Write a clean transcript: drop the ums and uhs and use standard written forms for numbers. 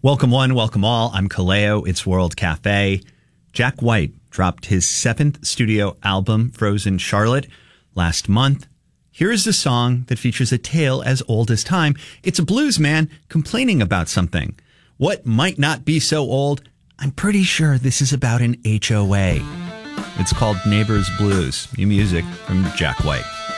Welcome one, welcome all. I'm Kaleo. It's World Cafe. Jack White dropped his 7th studio album, Frozen Charlotte, last month. Here is the song that features a tale as old as time. It's a blues man complaining about something. What might not be so old? I'm pretty sure this is about an HOA. It's called Neighbors Blues. New music from Jack White.